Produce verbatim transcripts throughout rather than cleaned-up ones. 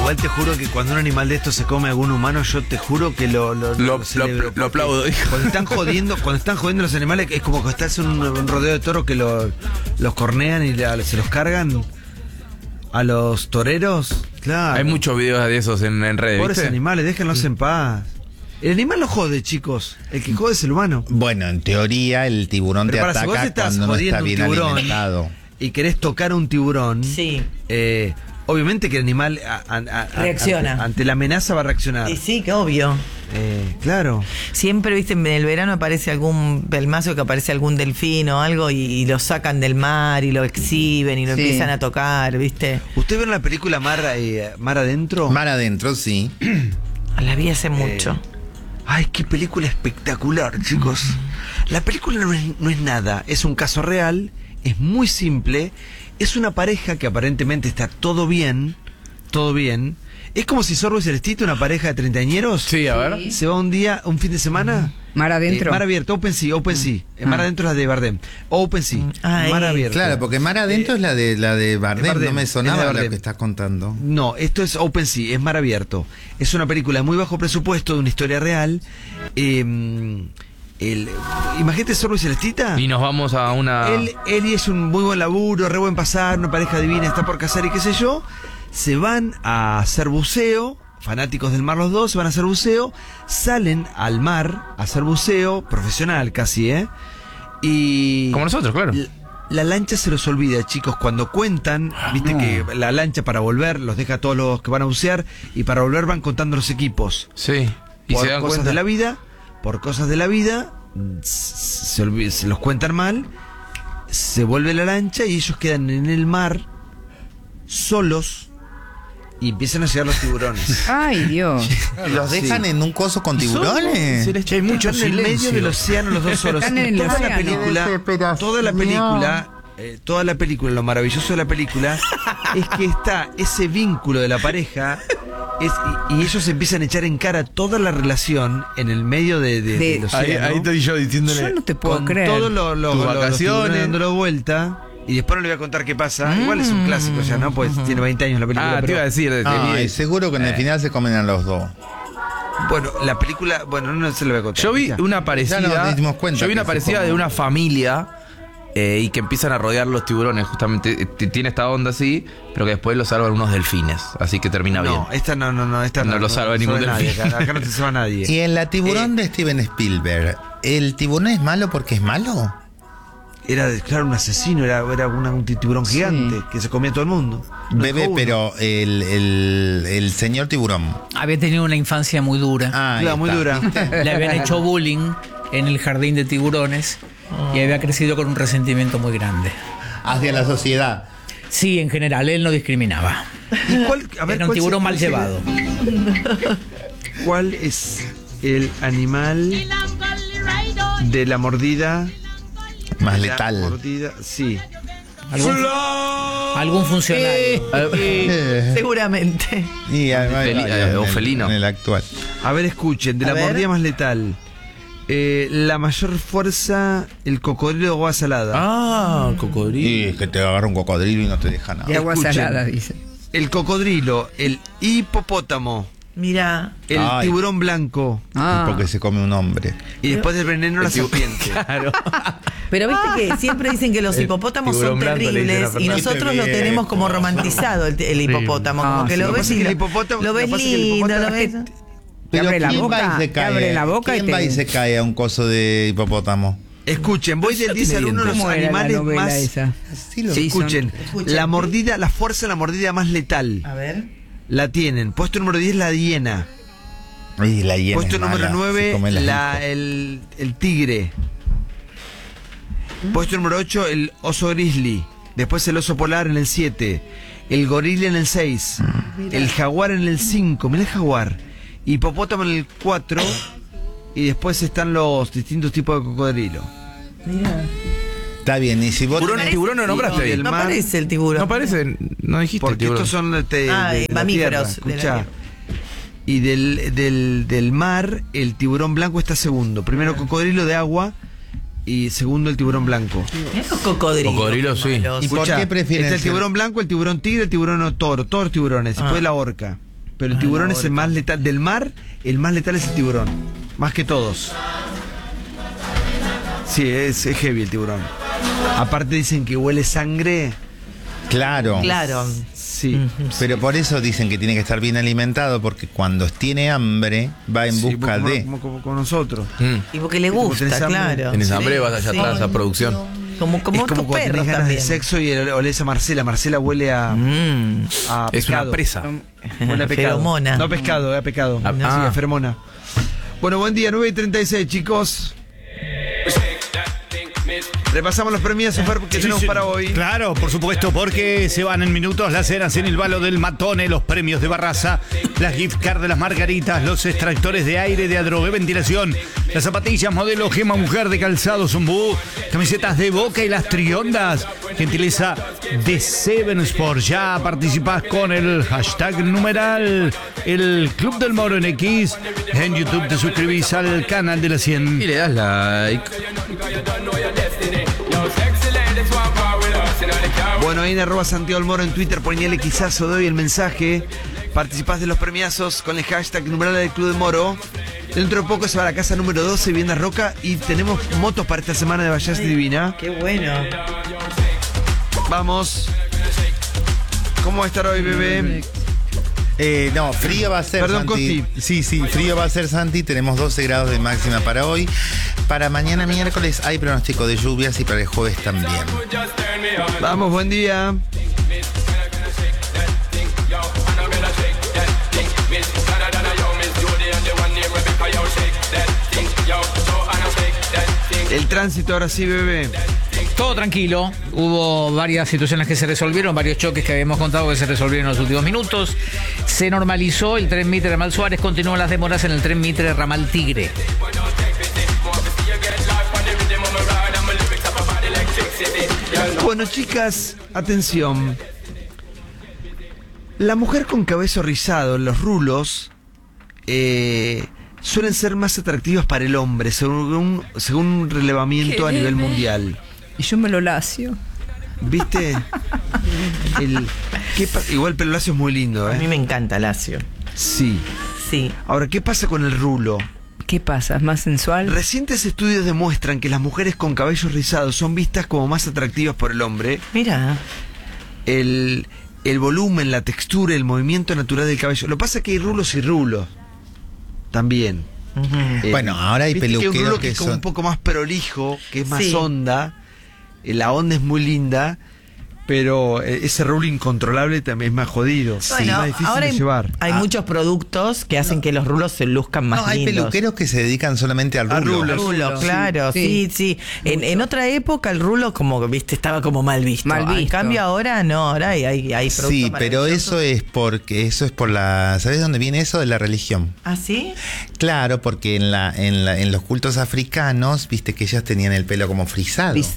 Igual te juro que cuando un animal de estos se come a algún humano, yo te juro que lo lo, Lo- lo celebro, lo- lo aplaudo, porque hijo. Cuando están jodiendo, cuando están jodiendo los animales, es como que estás en un, un rodeo de toros que lo- los cornean y la- se los cargan a los toreros. Claro. Hay muchos videos de esos en, en redes, Pobres ¿viste? animales, déjenlos en paz. El animal no jode, chicos. El que jode es el humano. Bueno, en teoría el tiburón Pero te para, si vos ataca estás cuando no jodiendo está un bien tiburón alimentado. y querés tocar a un tiburón, Sí. eh, obviamente que el animal a- a- a- Reacciona. Ante, ante la amenaza va a reaccionar. Y sí, que obvio. Eh, claro. Siempre, viste, en el verano aparece algún pelmazo, que aparece algún delfín o algo, y, y lo sacan del mar y lo exhiben y lo Sí. empiezan a tocar, viste. ¿Usted vio la película Mar, eh, Mar Adentro? Mar adentro, sí. La vi hace mucho. Ay, qué película espectacular, chicos. La película no es, no es nada, es un caso real, es muy simple, es una pareja que aparentemente está todo bien, todo bien. Es como si Sorbo y Celestito, una pareja de treintañeros, Sí, a ver. se va un día, un fin de semana. Mar adentro. Eh, mar abierto, Open Sea, Open Sea. Eh, Mar Ah. adentro es la de Bardem. Open Sea, Ay. Mar abierto. Claro, porque Mar adentro Eh, es la de la de Bardem, Bardem, no me es sonaba de lo Bardem. que estás contando. No, esto es Open Sea, es mar abierto. Es una película de muy bajo presupuesto, de una historia real. Eh, el, imagínate Sorbo y Celestita. Y nos vamos a una... Él, él y es un muy buen laburo, re buen pasar, una pareja divina, está por casar y qué sé yo. Se van a hacer buceo, fanáticos del mar los dos, se van a hacer buceo, salen al mar a hacer buceo, profesional casi, ¿eh? Y... Como nosotros, claro. La, la lancha se los olvida, chicos, cuando cuentan, viste no. que la lancha para volver los deja a todos los que van a bucear y para volver van contando los equipos. Sí. Y Por se dan cosas cuenta. de la vida, por cosas de la vida, se, olvi- se los cuentan mal, se vuelve la lancha y ellos quedan en el mar solos y empiezan a llegar los tiburones. Ay, Dios. ¿Los dejan Sí. en un coso con tiburones? Che, hay mucho Están en el silencio. medio del océano los dos solos. Están en Y el toda la océano. película, Qué desesperación. toda la película, eh, toda la película, lo maravilloso de la película es que está ese vínculo de la pareja es, y, y ellos empiezan a echar en cara toda la relación en el medio de, de- De- del Ahí, océano. ahí estoy yo diciéndole... Yo no te puedo con creer. todos los lo, Tus lo- los vacaciones. tiburones dándolo vuelta. Y después no le voy a contar qué pasa. Igual es un clásico ya, ¿no? Pues tiene veinte años la película. Ah, te pero- iba a decir... de- Ay, de- seguro que en el final se comen a los dos. Bueno, la película, bueno, no se lo voy a contar. Yo vi Ya. una parecida... Ya nos dimos cuenta yo vi que una se parecida comen. de una familia... eh, y que empiezan a rodear los tiburones, justamente. T- Tiene esta onda así, pero que después lo salvan unos delfines. Así que termina bien. No, esta no, no, no, esta No no, lo salva ningún salva nadie, delfín. acá, acá no te salva nadie. Y en la tiburón Eh, de Steven Spielberg, ¿el tiburón es malo porque es malo? Era, claro, un asesino, era, era una- un tiburón gigante que se comía a todo el mundo. No Bebé, dejó uno. pero el, el, el señor tiburón. Había tenido una infancia muy dura. Ah, ahí Claro, muy está. dura. Le habían hecho bullying en el jardín de tiburones y había crecido con un resentimiento muy grande. Hacia la sociedad. Sí, en general, él no discriminaba. ¿Y cuál, a ver, Era un cuál tiburón se- mal cuál se- llevado. ¿Cuál es el animal de la mordida? Más de la letal. mordida, sí. ¿Algún, algún funcionario. Eh, Seguramente. y además hay Feli- varios eh, en o el- felino. En el actual. A ver, escuchen, de A la ver. mordida más letal. Eh, la mayor fuerza, el cocodrilo de agua salada. Ah, cocodrilo. Y es que te agarra un cocodrilo y no te deja De nada. agua Escuchen. salada, dice. El cocodrilo, el hipopótamo, Mira. el Ay. tiburón blanco Ah. Porque se come un hombre. y después del veneno la El tibu- serpiente. Claro. Pero viste que siempre dicen que los El hipopótamos tiburón son blanco, le dicen a terribles y Fernando. nosotros lo Bien. tenemos como romantizado el, el hipopótamo, Ah, como que sí. lo Lo que ves pasa es y que el lo, hipopótamo- lo ves lo que pasa es que el lindo, hipopótamo- lo ves... Te abre la ¿quién boca, va y se te cae? abre la boca y ¿Quién te- va y se cae a un coso de hipopótamo? Escuchen, voy del diez al uno los ¿Cómo era la animales novela más. esa? Sí, lo Sí, Sí, son- escuchen, Escuchen. la mordida, la fuerza de la mordida más letal. A ver. La tienen. Puesto número diez, la hiena. Y la hiena Puesto es número mala, se nueve, come las la, hijas. el, el tigre. Puesto número ocho, el oso grizzly. Después el oso polar en el siete. El gorila en el seis. El jaguar en el cinco. Mirá el jaguar. Hipopótamo en el cuatro. Y después están los distintos tipos de cocodrilo. Mira. Está bien, y si vos Tiburón, tenés- tiburón no nombraste ahí. el No mar- aparece el tiburón. No aparece, no dijiste Porque tiburón. estos son de, de- Ah, de eh, la mamíferos tierra, de la escuchá. tierra. Y del, del, del mar, el tiburón blanco está segundo. Primero cocodrilo de agua y segundo el tiburón blanco. Mirá los cocodrilos. Cocodrilos, sí. malos. ¿Y por Escuchá, qué prefieren está el ser- tiburón blanco, el tiburón tigre, el tiburón toro, todos los tiburones. Ah. Después la orca. Pero el Ah, tiburón la es el orca. más letal. Del mar, el más letal es el tiburón. Más que todos. Sí, es, es heavy el tiburón. Aparte dicen que huele sangre. Claro. Claro. Sí. Pero por eso dicen que tiene que estar bien alimentado, porque cuando tiene hambre va en Sí, busca como, de... como, como- como nosotros. Mm. Y porque le Como gusta, tenés hambre. claro. Tienes hambre, Sí, vas allá sí. atrás a producción. Como, como es como tus cuando perros tenés ganas también. de sexo y ol- olés a Marcela. Marcela huele a, Mm. a Es una pescado. presa. Huele a pecado. Feromona. No pescado, a pecado. Ah, Sí, ah. a feromona. Bueno, buen día, nueve y treinta y seis, chicos. Repasamos los premios Super que Sí, tenemos sí. para hoy. Claro, por supuesto, porque se van en minutos las cenas en el Balo del Matone, los premios de Barraza, las gift cards de las Margaritas, los extractores de aire de Adrogué Ventilación, las zapatillas modelo Gema Mujer de Calzado Zumbú, camisetas de Boca y las Triondas, gentileza de Seven Sports. Ya participás con el hashtag numeral el Club del Moro en X. En YouTube te suscribís al canal de la cien. Y le das like. Bueno, ahí en arroba Santiago del Moro en Twitter, ponele quizás o doy el mensaje. Participás de los premiazos con el hashtag numeral del Club del Moro. Dentro de poco se va a la casa número doce, Vivienda Roca, y tenemos motos para esta semana de Vallas Divina. Qué bueno. Vamos. ¿Cómo va a estar hoy, bebé? Eh, no, frío va a ser, Perdón, Santi. Costi. Sí, sí, frío va a ser, Santi. Tenemos doce grados de máxima para hoy. Para mañana miércoles hay pronóstico de lluvias y para el jueves también. Vamos, buen día. El tránsito ahora sí, bebé. Todo tranquilo, hubo varias situaciones que se resolvieron, varios choques que habíamos contado que se resolvieron en los últimos minutos. Se normalizó el tren Mitre Ramal Suárez, continúan las demoras en el tren Mitre Ramal Tigre. Bueno, chicas, atención. La mujer con cabello rizado, los rulos, eh, suelen ser más atractivas para el hombre, según un, según un relevamiento a nivel mundial. Y yo me lo lacio. ¿Viste? El, ¿qué pa- igual el pelo lacio es muy lindo, A mí ¿eh? me encanta Lacio. Sí. Sí. Ahora, ¿qué pasa con el rulo? ¿Qué pasa? ¿Es más sensual? Recientes estudios demuestran que las mujeres con cabellos rizados son vistas como más atractivas por el hombre. Mira. El, el volumen, la textura, el movimiento natural del cabello. Lo que pasa es que hay rulos y rulos. También. Eh, Bueno, ahora hay ¿viste que hay un peluqueros rulo que que es como son- un poco más prolijo, que es más Sí. onda. Eh, La onda es muy linda, pero eh, ese rulo incontrolable también es más jodido. Bueno, es más difícil ahora de hay, llevar. hay Ah. muchos productos que hacen que los rulos se luzcan más No, hay lindos. peluqueros que se dedican solamente al A rulo. rulos. Rulo, Rulo. claro, sí, sí. Sí. En, en otra época el rulo como que viste estaba como mal visto. Mal En visto. cambio ahora no, ahora hay, hay, hay productos Sí, pero maravillosos. eso es porque eso es por la, ¿sabes dónde viene eso? De la religión. ¿Ah, sí? Claro, porque en la, en la, en los cultos africanos, viste que ellas tenían el pelo como frisado. Vis-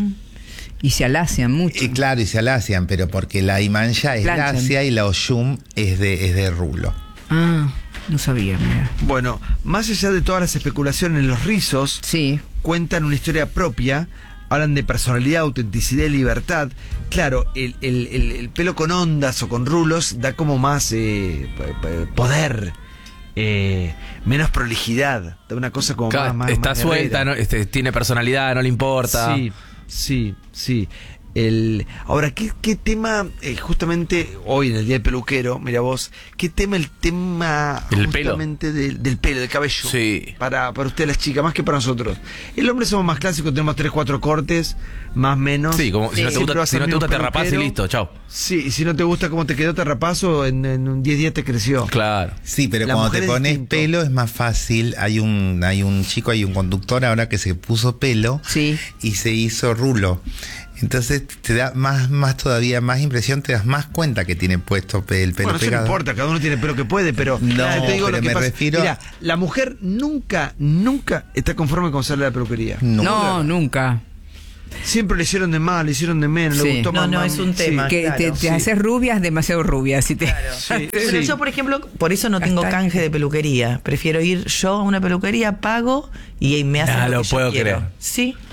Y se alacian mucho. Y claro, y se alacian, pero porque la imancha es Planchan. lacia y la oshum es de, es de rulo. Ah, no sabía, mira. Bueno, más allá de todas las especulaciones, los rizos Sí. cuentan una historia propia, hablan de personalidad, autenticidad y libertad. Claro, el, el- el- el pelo con ondas o con rulos da como más eh, p- p- poder, eh, menos prolijidad, da una cosa como Claro, más, más está más suelta, guerrera. ¿no? Este, tiene personalidad, no le importa. Sí, sí, sí. El, ahora, ¿qué, qué tema, eh, justamente hoy en el Día del Peluquero, mira vos, qué tema el tema ¿El pelo? justamente del, del pelo, del cabello? Sí. Para, para ustedes las chicas, más que para nosotros. El hombre somos más clásicos, tenemos tres, cuatro cortes, más menos. Sí, como si no te Siempre gusta, vas si al no te mismo gusta te rapás y peluquero. listo, chao. Sí, y si no te gusta cómo te quedó, te rapazo, en, en un diez días te creció. Claro. Sí, pero La cuando mujer te es pones distinto. pelo es más fácil. Hay un, hay un chico, hay un conductor ahora que se puso pelo Sí. y se hizo rulo. Entonces te da más, más todavía más impresión, te das más cuenta que tiene puesto pe- el pelo Bueno, eso no pegado. importa, cada uno tiene el pelo que puede, pero No, yo te digo pero lo que me pasa. refiero a- Mira, la mujer nunca, nunca está conforme con salir a la peluquería. No. No, nunca. Siempre le hicieron de más, le hicieron de menos, Sí. le gustó No, más. no, más- es un sí. tema. Que claro, te, te sí. haces rubias, demasiado rubias. Y te... Sí, Pero sí. yo, por ejemplo, por eso no tengo Hasta- canje de peluquería. Prefiero ir yo a una peluquería, pago y me hacen Ah, lo lo que yo puedo quiero. creer. Sí.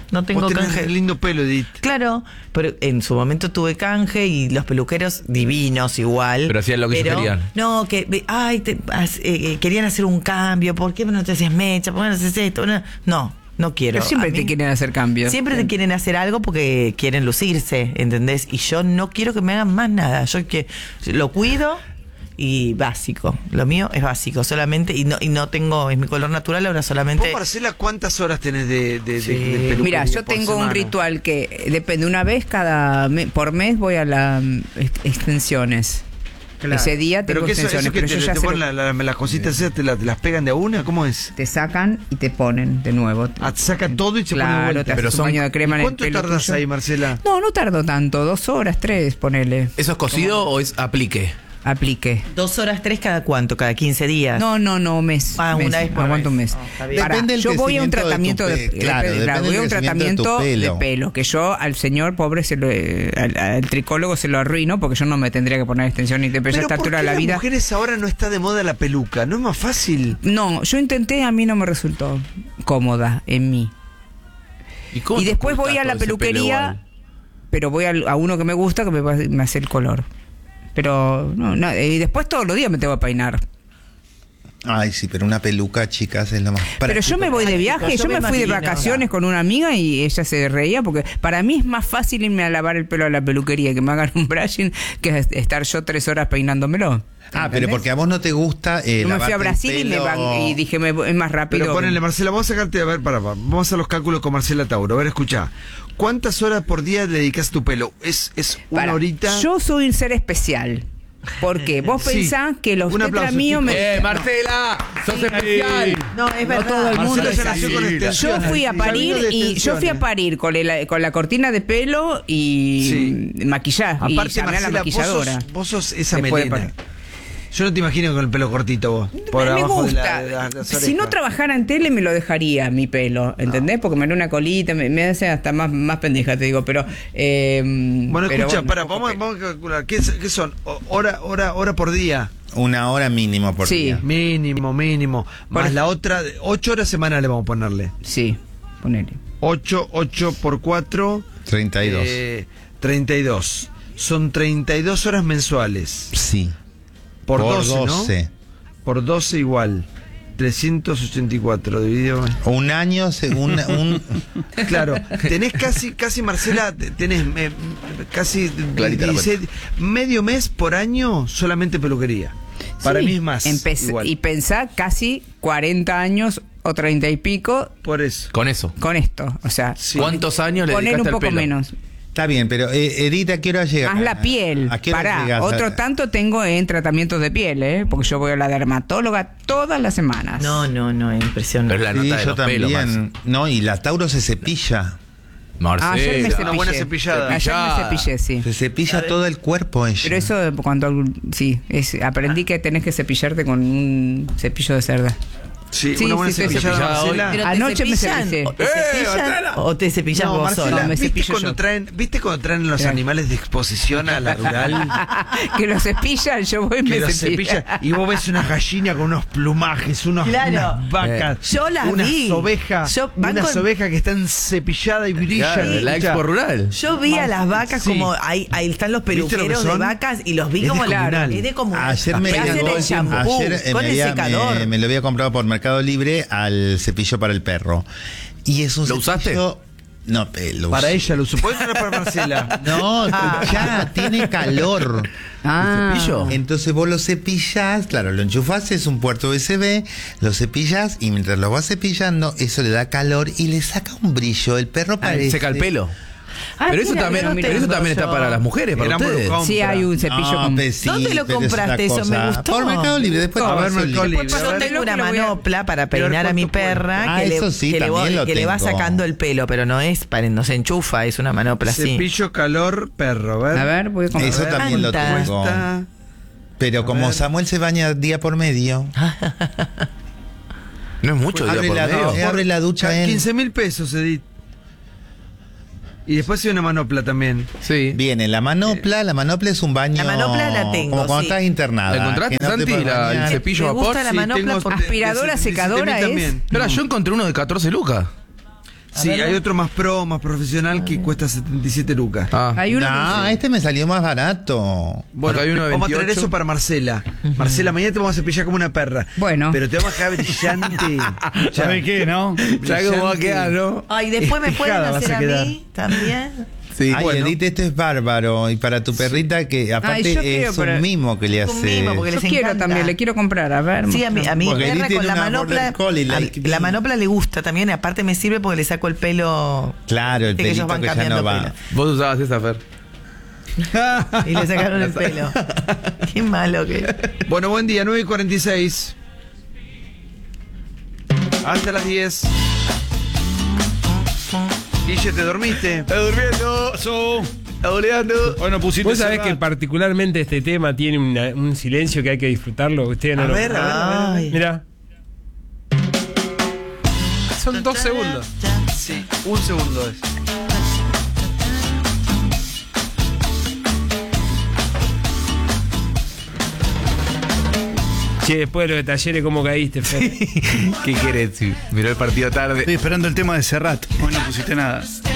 no tengo Vos tenés canje. lindo pelo, Edith. Claro, pero en su momento tuve canje y los peluqueros divinos igual. Pero hacían lo que ellos pero, querían. No, que, ay, te- as- eh, eh, querían hacer un cambio. ¿Por qué no te haces mecha? ¿Por qué no haces esto? No, no, no quiero. Pero siempre A mí- te quieren hacer cambios. Siempre te quieren hacer algo porque quieren lucirse, ¿entendés? Y yo no quiero que me hagan más nada. Yo que lo cuido y básico. Lo mío es básico solamente y no y no tengo, es mi color natural, ahora solamente. ¿Vos, Marcela, cuántas horas tenés de, de, de- Sí. de peluquería Mira, yo por tengo un semana? ritual que depende, una vez cada me- por mes voy a las extensiones. Claro. Ese día Pero tengo que eso, extensiones, eso que pero te, yo ya te sé ponen lo- la- la- las cositas esas, te, la- te las pegan de a una, ¿cómo es? te sacan y te ponen de nuevo. Ah, te saca todo y se pone de Claro, vuelta. te haces Pero un son- baño de crema en el ¿Cuánto pelo tardas tuyo. ahí, Marcela? No, no tardo tanto, dos horas, tres, ponele. ¿Eso es cocido o es aplique? Aplique. Dos horas, tres cada cuánto, cada quince días. No, no, no, mes. Ah, mes. una vez por Aguanto un mes. mes. Ah, está bien. Ahora, Depende del yo voy a un crecimiento de tu tratamiento de, pe- claro, depende- depende voy a del un crecimiento de tu tratamiento de pelo. pelo, que yo al señor pobre se lo, eh, al, al tricólogo se lo arruino porque yo no me tendría que poner extensión ni te pero ya a esta ¿por altura qué de la las vida. mujeres ahora no está de moda la peluca? ¿No es más fácil? No, yo intenté, a mí no me resultó cómoda en mí. ¿Y, cómo Y te después ocultas voy a la todo ese pelo peluquería, igual? pero voy al- a, uno que me gusta que me, va- me hace el color. Pero no, no, y después todos los días me tengo que peinar. Ay, sí, pero una peluca, chicas, es lo más Pero yo práctico. me voy de viaje, Yo yo me me fui de imagino. vacaciones con una amiga y ella se reía porque para mí es más fácil irme a lavar el pelo a la peluquería, que me hagan un brushing, que estar yo tres horas peinándomelo. Ah, pero porque a vos no te gusta. Eh, Yo me fui lavarte a el Brasil y me pelo. van, y dije, me, es más rápido. Pero ponele, Marcela, vamos a sacarte, a ver, para, para, vamos a hacer los cálculos con Marcela Tauro. A ver, escucha. ¿Cuántas horas por día le dedicas a tu pelo? ¿Es, es una Para, horita? Yo soy un ser especial. Porque vos Sí. pensás que los Un tetras aplauso, míos me... ¡Eh, Marcela! ¡Sos especial! No, es verdad. todo el mundo Marcela es ya nació así. con Yo extensiones. fui a Ya parir vino de y yo fui a extensiones. parir con, el- con la cortina de pelo y Sí. maquillaje. Aparte, y llamé a la Marcela, vos maquilladora. sos, vos sos esa Después de melena. Yo no te imagino con el pelo cortito vos. Por me abajo gusta. de la, de la- de las Si orejas. no trabajara en tele me lo dejaría mi pelo, ¿entendés? Porque me da una colita, me, me hace hasta más, más pendeja, te digo, pero... eh, Bueno, pero escucha, bueno, para, poco vamos, pelo. vamos a calcular. ¿Qué, es- qué son? O- Hora, hora, hora por día. Una hora mínimo por Sí. día. Mínimo, mínimo. Más Por- la otra, ocho horas semanales vamos a ponerle. Sí, ponele. Ocho, ocho por cuatro. treinta y dos. Eh, treinta y dos. Son treinta y dos horas mensuales. Sí. Por, Por doce, doce. ¿no? Por doce igual. trescientos ochenta y cuatro dividido. Un año, según un. Claro, tenés casi, casi Marcela, te- tenés eh, casi Clarita la dieciséis, medio mes por año solamente peluquería. Para Sí, mí es más. empecé- igual. y pensá casi cuarenta años o treinta y pico Por eso. Con eso. con esto. O sea, Sí. ¿Cuántos años le poner dedicaste un al poco pelo? menos. Está bien, pero eh, Edith, ¿a qué hora llega? Más la piel. ¿A qué hora Pará, llegas? otro tanto tengo en tratamientos de piel, ¿eh? Porque yo voy a la dermatóloga todas las semanas. No, no, no, es impresionante. Pero es la Sí, nota de yo los pelos, también. Marce. No, y la Tauro se cepilla. Marcela. Ayer me Una cepillé. buena cepillada. Ayer me cepillé, sí. Se cepilla todo el cuerpo ella. Pero eso cuando sí, es, aprendí que tenés que cepillarte con un cepillo de cerda. Sí, Sí, una buena sí, estoy cepillada, cepillada hoy. Marcela. Pero te Anoche me cepillan, cepillé. o te ¡Eh, cepillan Marcela! o te cepillas No, vos Marcela, sola. me ¿viste cepillo cuando yo. traen, ¿viste cuando traen los Claro. animales de exposición a la rural? Que lo cepillan, yo voy y Que me los cepillo. cepilla y vos ves una gallina con unos plumajes, unos, Claro. unas vacas, Eh. Yo las unas vi. ovejas, Yo- van unas con- ovejas que están cepilladas y brillan. Claro, la Escucha, expo rural. Yo vi a las vacas Sí. como ahí, ahí están los ¿Viste lo que peluqueros de son? vacas y los vi Es como descomunal. es de como Ayer me, que hacen llegó- el shampoo ayer, eh, con me, el había- secador. me- me lo había comprado por Mercado Libre al cepillo para el perro. Y es un ¿Lo usaste? cepillo- No, eh, lo Para usé. ella lo uso. ¿Puedes traer para Marcela? No, Ah. ya tiene calor. Ah. ¿El cepillo? Entonces vos lo cepillás, claro, lo enchufás, es un puerto U S B, lo cepillás y mientras lo vas cepillando, eso le da calor y le saca un brillo. El perro Ah, parece... seca el pelo. Ah, pero eso mira, también, no pero eso tengo también está yo. para las mujeres, para Éramos ustedes. locados. Sí, hay un cepillo No, con... pues sí, ¿Dónde lo pero es otra compraste? Eso me cosa. gustó. Por Mercado Libre, después A te ver, paso el Mercado link. Libre. Yo A ver. tengo una Lo voy a- manopla para Pero peinar a mi ¿cuánto cuesta? perra Ah, que, le, eso sí, que, le, también voy- lo que le va tengo. sacando el pelo, pero no es para no se enchufa, es una manopla así. Cepillo calor perro, ¿ver? A ver, voy a comprar. Eso ver, también lo ¿cuánta? tengo. Cuesta- Pero como ver. Samuel se baña día por medio, No es mucho día abre por la, medio. eh, abre la ducha en... quince mil pesos, Edith. Y después hay una manopla también. Sí. Viene la manopla, la manopla es un baño... La manopla la tengo, Como cuando sí. estás internada. ¿La encontraste, que no te Santi, puedes la- bañar. el cepillo Me a vapor? gusta la manopla tengo por- de- de- aspiradora, de- de- de- secadora de- es- también. Espera, yo encontré uno de catorce lucas. Sí, hay otro más pro, más profesional que cuesta setenta y siete lucas. Ah, Hay uno No, que- este me salió más barato. Bueno, Acá hay uno de vamos a traer veintiocho. eso para Marcela. Marcela, mañana te vamos a cepillar como una perra. Bueno. Pero te vamos a dejar brillante. ¿Sabes qué, no? ya cómo va a brillante. quedar, ¿no? Ay, después me pueden Espejada vas hacer a a quedar. mí también. Sí. Ay, bueno. Edith, esto es bárbaro. Y para tu perrita, que aparte yo quiero es para- un mimo que le Un hace. mimo, porque Yo les quiero encanta. también, le quiero comprar, a ver. Sí, a mi, a mi Porque perra Edith con tiene la una manopla. border collie, a- like la me. manopla le gusta también, y aparte me sirve porque le saco el pelo. Claro, el Viste que ellos pelito van que ya cambiando no va. pelo. Vos usabas esa, Fer. Y le sacaron el pelo. Qué malo que. Bueno, buen día, nueve y cuarenta y seis. Hasta las diez. Guille, ¿te dormiste? Está durmiendo, so. Está boleando. Bueno, pusiste. Vos sabés Serrat. que particularmente este tema tiene una- un silencio que hay que disfrutarlo. Ustedes no A lo- ver, a ver, a ver, a ver. Ay. Mirá. Son dos segundos. Sí, un segundo es. Che, después de los de talleres, ¿cómo caíste, Fer? ¿Qué querés? Sí, miró el partido tarde. Estoy esperando el tema de Serrat. Hoy no pusiste nada.